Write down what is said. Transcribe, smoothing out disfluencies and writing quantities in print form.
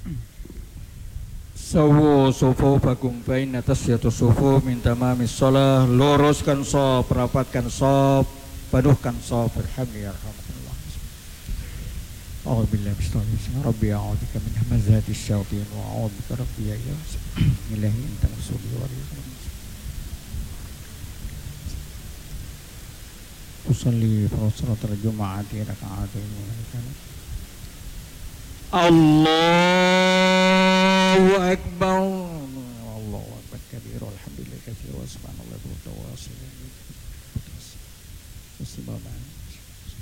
Sawu sufufakum fa inna tasyatu sufuf min tamamis shalah. Luruskan shaf, rapatkan shaf, paduhkan shaf. Alhamdulillah. A'udzu billahi minasyaitonir rajim. Rabbi a'udzubika min hamazatis syayatin wa a'udzubika rabbi ya ilahi anta musalli wa usalli fa salatul jumu'ati raka'atain. Allah